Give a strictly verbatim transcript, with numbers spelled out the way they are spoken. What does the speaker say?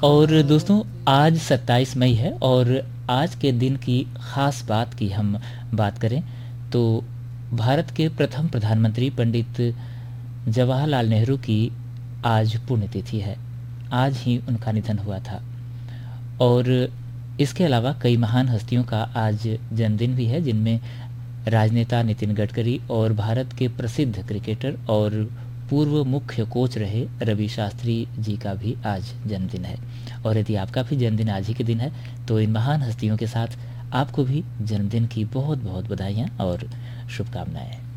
और दोस्तों आज सत्ताईस मई है और आज के दिन की ख़ास बात की हम बात करें तो भारत के प्रथम प्रधानमंत्री पंडित जवाहरलाल नेहरू की आज पुण्यतिथि है। आज ही उनका निधन हुआ था और इसके अलावा कई महान हस्तियों का आज जन्मदिन भी है, जिनमें राजनेता नितिन गडकरी और भारत के प्रसिद्ध क्रिकेटर और पूर्व मुख्य कोच रहे रवि शास्त्री जी का भी आज जन्मदिन है। और यदि आपका भी जन्मदिन आज ही के दिन है तो इन महान हस्तियों के साथ आपको भी जन्मदिन की बहुत बहुत बधाइयाँ और शुभकामनाएं।